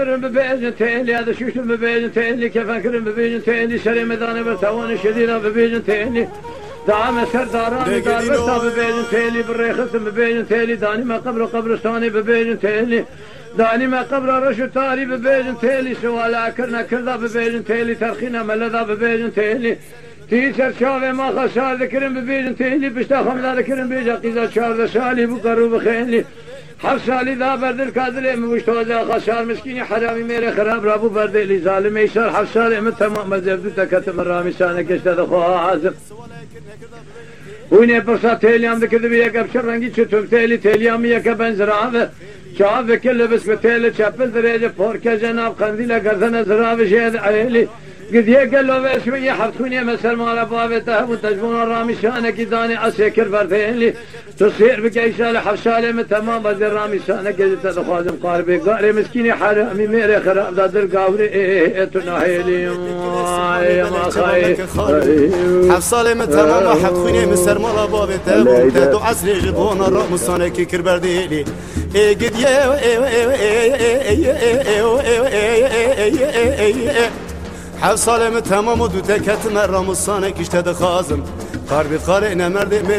ببيجن تيلي هذا شوش ببيجن تيلي كيف أكرم ببيجن تيلي شري مدانة برتوان شديدة ببيجن تيلي دعم سرداران دار برتا ببيجن تيلي بالريخص ببيجن تيلي داني ما قبرستاني ببيجن تيلي داني ما قبر رشو تاري ببيجن تيلي سوالا كرنا كردا ببيجن تيلي ترخينا ملدا ببيجن تيلي تيسر شاوه ما خسار ذكرن ببيجن تيلي بشتا خمدا ذكرن بيجا قيزا شارد سالي بقرو بخيلي حف سالی دا بردل کادله مشتوزا خسار مسکینی حرامی میره خراب رابو بردلی ظالم ایشار حف سالی من تمام مزبدو تکتم رامی سانه کشته دخواه حازم وینه پرسا تیلیام دکرده بی یک ابشر رنگی چطور تیلیامی یک بنزرابه چاوه کل بس به تیل چپل دریجه پورکه جناب قندیل گردن زرابه شید عیلی قد يقلوا بشوية حفتوني مسر مال بابته وتجبون الرامي شانك داني أسكر بردين تصير بقيسة لحفشالي من تمام بدر رامي شانك قد تدخوازم قاربي قاري مسكيني حرامي ميري خراب دادر قاوري تناهيلي ما خاي حفصالي من تمام حفتوني مسر مال بابته وتدو عسري جبون الرامي شانك كر برديلي قد حفصالي من تمام ودو تكت مرام الصانك اشتد خازم قاربي قارئنا مرد